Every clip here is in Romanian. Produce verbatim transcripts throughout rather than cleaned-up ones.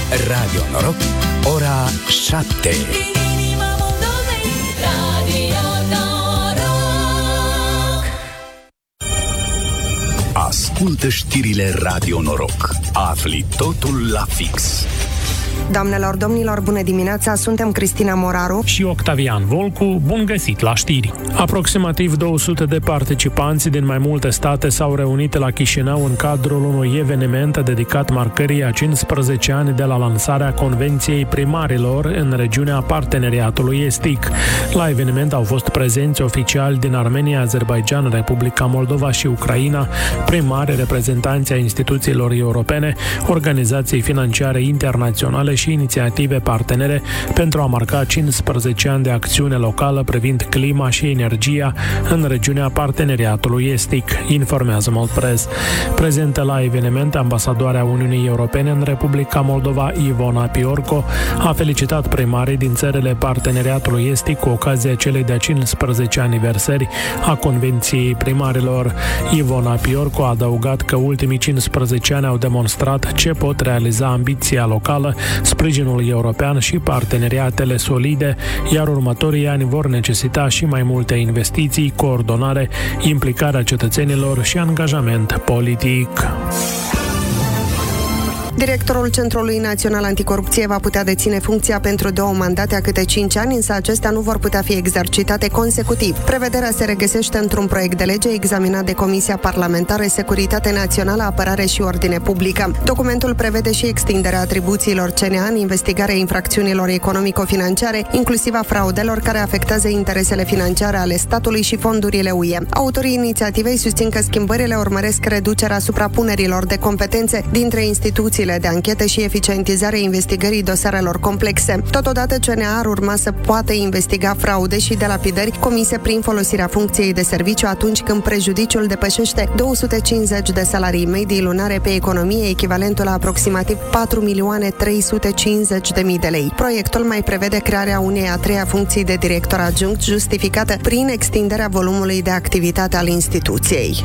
Radio Noroc, ora șapte. Ascultă știrile Radio Noroc. Afli totul la fix. Doamnelor, domnilor, bună dimineața, suntem Cristina Moraru și Octavian Volcu, bun găsit la știri. Aproximativ două sute de participanți din mai multe state s-au reunit la Chișinău în cadrul unui eveniment dedicat marcării a cincisprezece ani de la lansarea Convenției Primarilor în regiunea Parteneriatului Estic. La eveniment au fost prezenți oficiali din Armenia, Azerbaidjan, Republica Moldova și Ucraina, primari, reprezentanți ai instituțiilor europene, organizații financiare internaționale și inițiative partenere pentru a marca cincisprezece ani de acțiune locală privind clima și energia în regiunea Parteneriatului Estic, informează Moldpress. Prezentă la eveniment, ambasadoarea Uniunii Europene în Republica Moldova, Ivona Piorco, a felicitat primarii din țările Parteneriatului Estic cu ocazia celei de-a cincisprezece aniversări a Convenției Primarilor. Ivona Piorco a adăugat că ultimii cincisprezece ani au demonstrat ce pot realiza ambiția locală, sprijinul european și parteneriatele solide, iar următorii ani vor necesita și mai multe investiții, coordonare, implicarea cetățenilor și angajament politic. Directorul Centrului Național Anticorupție va putea deține funcția pentru două mandate a câte cinci ani, însă acestea nu vor putea fi exercitate consecutiv. Prevederea se regăsește într-un proiect de lege examinat de Comisia Parlamentară Securitate Națională, Apărare și Ordine Publică. Documentul prevede și extinderea atribuțiilor C N A în investigarea infracțiunilor economico-financiare, inclusiv a fraudelor care afectează interesele financiare ale statului și fondurile U E. Autorii inițiativei susțin că schimbările urmăresc reducerea suprapunerilor de competențe dintre instituțiile de anchete și eficientizarea investigării dosarelor complexe. Totodată, C N A ar urma să poată investiga fraude și delapidări comise prin folosirea funcției de serviciu atunci când prejudiciul depășește două sute cincizeci de salarii medii lunare pe economie, echivalentul la aproximativ patru milioane trei sute cincizeci de mii de lei. Proiectul mai prevede crearea unei a treia funcții de director adjunct, justificată prin extinderea volumului de activitate al instituției.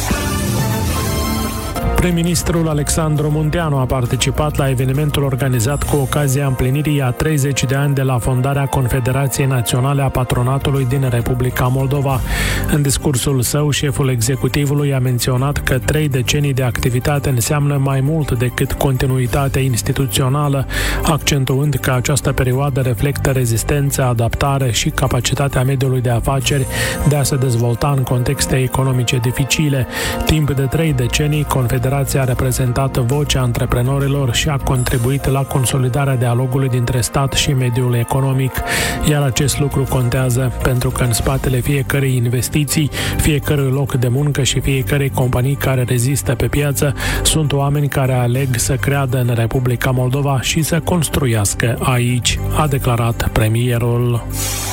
Prim-ministrul Alexandru Munteanu a participat la evenimentul organizat cu ocazia împlinirii a treizeci de ani de la fondarea Confederației Naționale a Patronatului din Republica Moldova. În discursul său, șeful executivului a menționat că trei decenii de activitate înseamnă mai mult decât continuitate instituțională, accentuând că această perioadă reflectă rezistență, adaptare și capacitatea mediului de afaceri de a se dezvolta în contexte economice dificile. Timp de trei decenii, Confederația a reprezentat vocea antreprenorilor și a contribuit la consolidarea dialogului dintre stat și mediul economic. Iar acest lucru contează pentru că în spatele fiecărei investiții, fiecărui loc de muncă și fiecărei companii care rezistă pe piață sunt oameni care aleg să creadă în Republica Moldova și să construiască aici, a declarat premierul.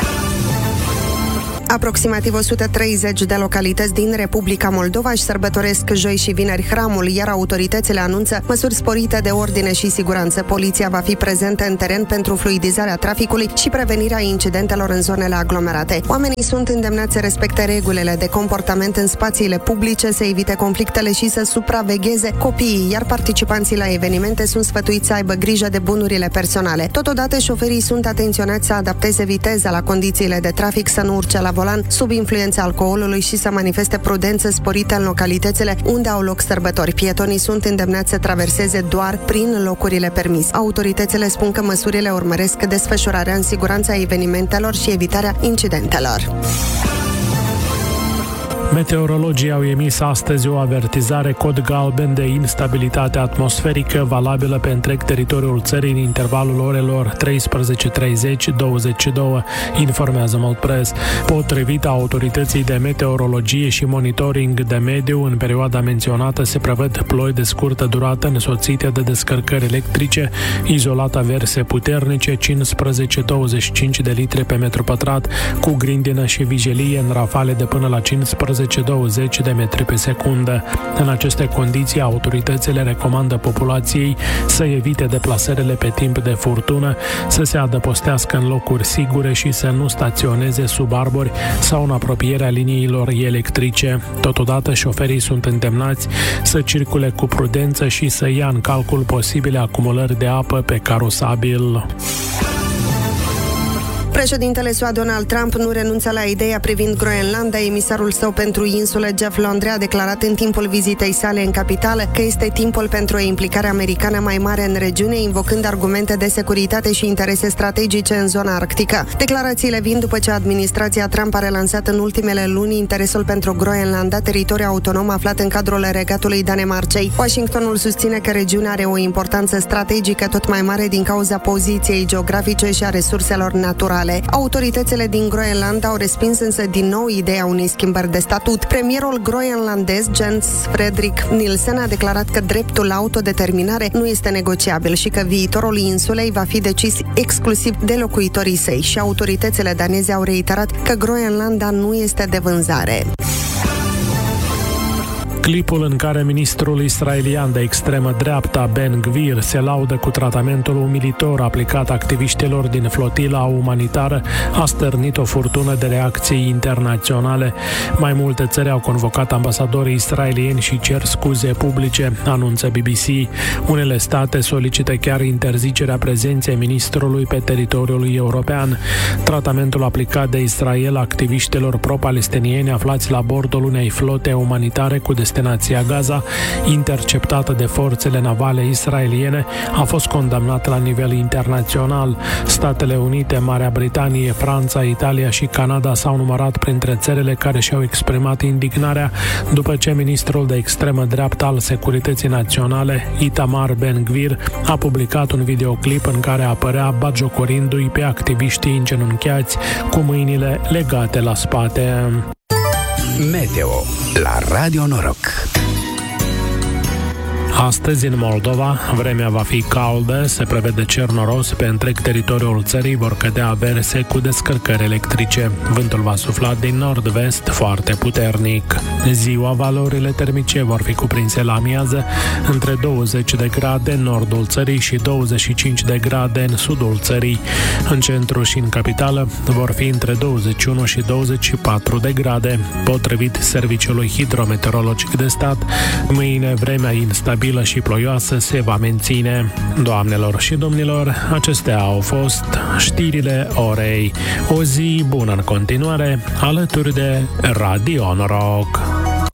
Aproximativ o sută treizeci de localități din Republica Moldova își sărbătoresc joi și vineri hramul, iar autoritățile anunță măsuri sporite de ordine și siguranță. Poliția va fi prezentă în teren pentru fluidizarea traficului și prevenirea incidentelor în zonele aglomerate. Oamenii sunt îndemnați să respecte regulile de comportament în spațiile publice, să evite conflictele și să supravegheze copiii, iar participanții la evenimente sunt sfătuiți să aibă grijă de bunurile personale. Totodată, șoferii sunt atenționați să adapteze viteza la condițiile de trafic, să nu urce la volan sub influența alcoolului și să manifeste prudență sporită în localitățile unde au loc sărbători. Pietonii sunt îndemnați să traverseze doar prin locurile permis. Autoritățile spun că măsurile urmăresc desfășurarea în siguranță a evenimentelor și evitarea incidentelor. Meteorologii au emis astăzi o avertizare cod galben de instabilitate atmosferică valabilă pe întreg teritoriul țării în intervalul orelor treisprezece treizeci - douăzeci și două, informează Moldpress. Potrivit autorității de meteorologie și monitoring de mediu, în perioada menționată se prevăd ploi de scurtă durată însoțite de descărcări electrice, izolat averse puternice cincisprezece - douăzeci și cinci de litri pe metru pătrat, cu grindină și vijelie în rafale de până la cincisprezece paisprezece douăzeci de metri pe secundă. În aceste condiții, autoritățile recomandă populației să evite deplasările pe timp de furtună, să se adăpostească în locuri sigure și să nu staționeze sub arbori sau în apropierea liniilor electrice. Totodată, șoferii sunt îndemnați să circule cu prudență și să ia în calcul posibile acumulări de apă pe carosabil. Președintele S U A Donald Trump nu renunță la ideea privind Groenlanda. Emisarul său pentru insule, Jeff Londre, a declarat în timpul vizitei sale în capitală că este timpul pentru o implicare americană mai mare în regiune, invocând argumente de securitate și interese strategice în zona arctică. Declarațiile vin după ce administrația Trump a relansat în ultimele luni interesul pentru Groenlanda, teritoriu autonom aflat în cadrul regatului Danemarcei. Washingtonul susține că regiunea are o importanță strategică tot mai mare din cauza poziției geografice și a resurselor naturale. Autoritățile din Groenlanda au respins însă din nou ideea unei schimbări de statut. Premierul groenlandez Jens Frederik Nielsen a declarat că dreptul la autodeterminare nu este negociabil și că viitorul insulei va fi decis exclusiv de locuitorii săi, și autoritățile daneze au reiterat că Groenlanda nu este de vânzare. Clipul în care ministrul israelian de extremă dreapta Ben Gvir se laudă cu tratamentul umilitor aplicat activiștilor din flotila umanitară a stârnit o furtună de reacții internaționale. Mai multe țări au convocat ambasadorii israelieni și cer scuze publice, anunță B B C. Unele state solicită chiar interzicerea prezenței ministrului pe teritoriul european. Tratamentul aplicat de Israel activiștilor pro-palestinieni aflați la bordul unei flote umanitare cu destinația Gaza, interceptată de forțele navale israeliene, a fost condamnat la nivel internațional. Statele Unite, Marea Britanie, Franța, Italia și Canada s-au numărat printre țările care și-au exprimat indignarea după ce ministrul de extremă dreaptă al Securității Naționale, Itamar Ben-Gvir, a publicat un videoclip în care apărea bagiocorindu-i pe activiștii îngenunchiați cu mâinile legate la spate. Meteo la Radio Noroc. Astăzi, în Moldova, vremea va fi caldă, se prevede cer noros pe întreg teritoriul țării, vor cădea averse cu descărcări electrice. Vântul va sufla din nord-vest foarte puternic. Ziua, valorile termice vor fi cuprinse la amiază între douăzeci de grade în nordul țării și douăzeci și cinci de grade în sudul țării. În centru și în capitală vor fi între douăzeci și unu și douăzeci și patru de grade. Potrivit Serviciului Hidrometeorologic de Stat, mâine vremea instabilă și ploioasă se va menține. Doamnelor și domnilor, acestea au fost știrile orei. O zi bună în continuare, alături de Radio Noroc.